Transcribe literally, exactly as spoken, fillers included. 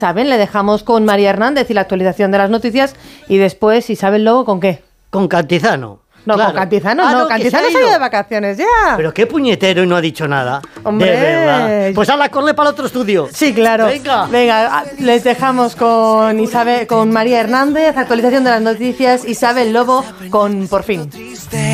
¿Saben? Le dejamos con María Hernández y la actualización de las noticias y después Isabel Lobo, ¿con qué? Con Cantizano. No, claro. con Cantizano ah, no, no Cantizano se ha ido de vacaciones ya. Pero qué puñetero y no ha dicho nada. Hombre. De verdad. Pues ala, corre para el otro estudio. Sí, claro. Venga. Venga, les dejamos con Isabel, con María Hernández, actualización de las noticias, Isabel Lobo con Por fin.